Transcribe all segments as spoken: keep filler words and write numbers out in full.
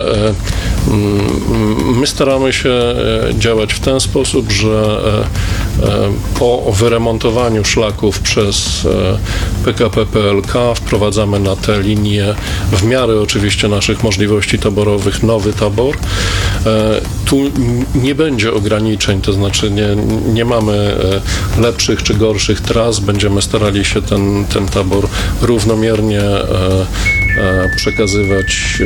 my staramy się działać w ten sposób, że po wyremontowaniu szlaków przez P K P P L K wprowadzamy na te linie w miarę oczywiście naszych możliwości taborowych nowy tabor. Tu nie będzie ograniczeń, to znaczy nie, nie mamy lepszych czy gorszych tras, będziemy starali się ten, ten tabor równomiernie przekazywać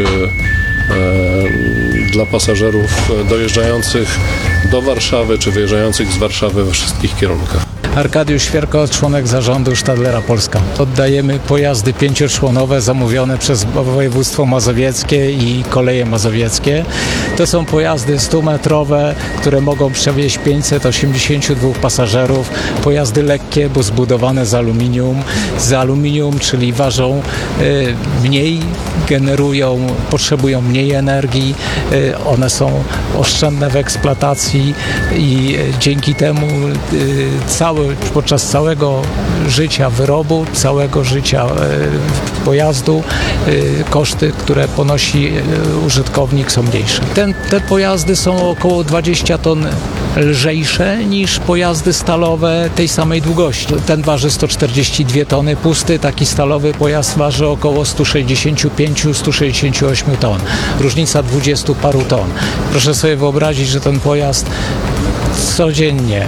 dla pasażerów dojeżdżających do Warszawy czy wyjeżdżających z Warszawy we wszystkich kierunkach. Arkadiusz Świerko, członek zarządu Stadlera Polska. Oddajemy pojazdy pięcioczłonowe zamówione przez województwo mazowieckie i koleje mazowieckie. To są pojazdy stumetrowe, które mogą przewieźć pięćset osiemdziesiąt dwa pasażerów. Pojazdy lekkie, bo zbudowane z aluminium. Z aluminium, czyli ważą y, mniej, generują, potrzebują mniej energii. Y, one są oszczędne w eksploatacji i y, dzięki temu y, cały podczas całego życia wyrobu, całego życia e, pojazdu e, koszty, które ponosi e, użytkownik, są mniejsze. Ten, te pojazdy są około dwadzieścia ton lżejsze niż pojazdy stalowe tej samej długości. Ten waży sto czterdzieści dwie tony pusty, taki stalowy pojazd waży około sto sześćdziesiąt pięć do stu sześćdziesięciu ośmiu ton. Różnica dwudziestu paru ton. Proszę sobie wyobrazić, że ten pojazd codziennie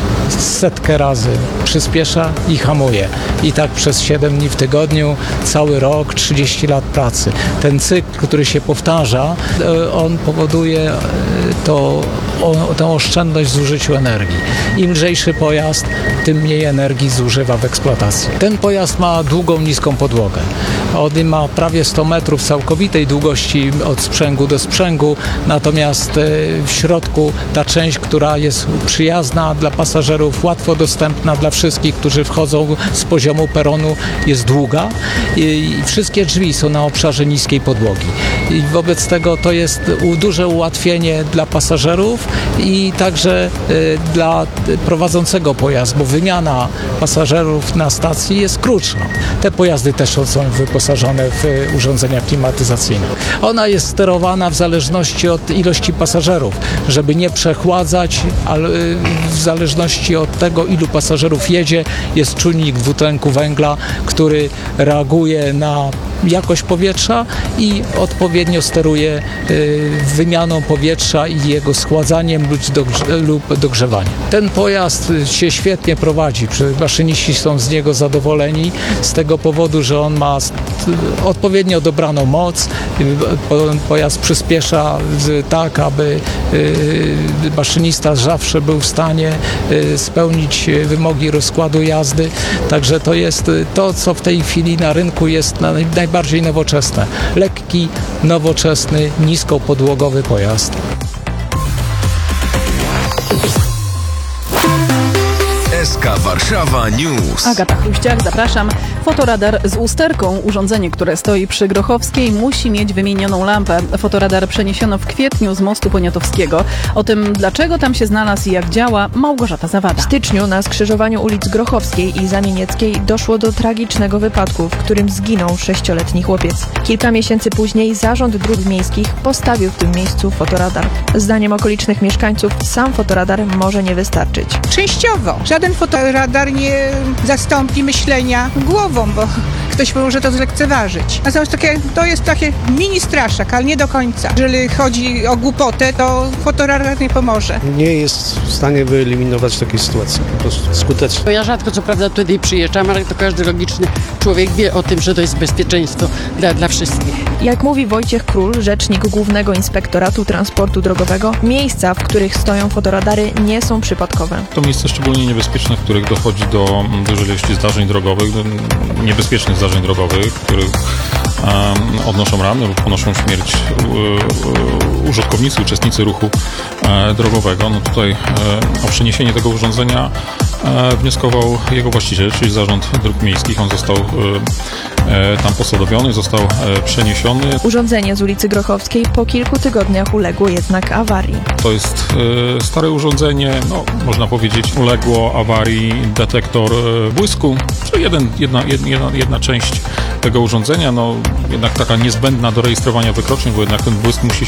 setkę razy przyspiesza i hamuje. I tak przez siedem dni w tygodniu, cały rok, trzydzieści lat pracy. Ten cykl, który się powtarza, on powoduje to, o, tę oszczędność w zużyciu energii. Im lżejszy pojazd, tym mniej energii zużywa w eksploatacji. Ten pojazd ma długą, niską podłogę. On ma prawie sto metrów całkowitej długości od sprzęgu do sprzęgu, natomiast w środku ta część, która jest przyjazna dla pasażerów, łatwo dostępna dla wszystkich, którzy wchodzą z poziomu peronu, jest długa i wszystkie drzwi są na obszarze niskiej podłogi. I wobec tego to jest duże ułatwienie dla pasażerów i także dla prowadzącego pojazd, bo wymiana pasażerów na stacji jest krótsza. Te pojazdy też są wyposażone w urządzenia klimatyzacyjne. Ona jest sterowana w zależności od ilości pasażerów, żeby nie przechładzać, ale w zależności od tego, ilu pasażerów jedzie, jest czujnik dwutlenku węgla, który reaguje na jakość powietrza i odpowiednio steruje y, wymianą powietrza i jego schładzaniem lub, dogrze- lub dogrzewaniem. Ten pojazd się świetnie prowadzi. Maszyniści są z niego zadowoleni z tego powodu, że on ma st- odpowiednio dobraną moc. Pojazd przyspiesza z, tak, aby y, maszynista zawsze był w stanie y, spełnić wymogi rozkładu jazdy. Także to jest to, co w tej chwili na rynku jest na, najbardziej nowoczesne. Lekki, nowoczesny, niskopodłogowy pojazd. S K Warszawa News. Agata Chruściak, zapraszam. Fotoradar z usterką. Urządzenie, które stoi przy Grochowskiej, musi mieć wymienioną lampę. Fotoradar przeniesiono w kwietniu z mostu Poniatowskiego. O tym, dlaczego tam się znalazł i jak działa, Małgorzata Zawada. W styczniu na skrzyżowaniu ulic Grochowskiej i Zamienieckiej doszło do tragicznego wypadku, w którym zginął sześcioletni chłopiec. Kilka miesięcy później Zarząd Dróg Miejskich postawił w tym miejscu fotoradar. Zdaniem okolicznych mieszkańców sam fotoradar może nie wystarczyć. Częściowo. Żaden fotoradar nie zastąpi myślenia głową, bo ktoś może to zlekceważyć. Natomiast takie, to jest takie mini straszak, ale nie do końca. Jeżeli chodzi o głupotę, to fotoradar nie pomoże. Nie jest w stanie wyeliminować takiej sytuacji po prostu skutecznie. Ja rzadko co prawda tutaj przyjeżdżam, ale to każdy logiczny człowiek wie o tym, że to jest bezpieczeństwo dla, dla wszystkich. Jak mówi Wojciech Król, rzecznik Głównego Inspektoratu Transportu Drogowego, miejsca, w których stoją fotoradary, nie są przypadkowe. To miejsce szczególnie niebezpieczne, w których dochodzi do dużej ilości zdarzeń drogowych, niebezpiecznych zdarzeń drogowych, których um, odnoszą rany lub ponoszą śmierć uh, użytkownicy, uczestnicy ruchu uh, drogowego. No tutaj uh, o przeniesienie tego urządzenia uh, wnioskował jego właściciel, czyli Zarząd Dróg Miejskich. On został uh, uh, tam posadowiony, został uh, przeniesiony. Urządzenie z ulicy Grochowskiej po kilku tygodniach uległo jednak awarii. To jest uh, stare urządzenie, no można powiedzieć, uległo awarii detektor uh, błysku, czyli jeden, jedna, jedna, jedna część tego urządzenia, no jednak taka niezbędna do rejestrowania wykroczeń, bo jednak ten błysk musi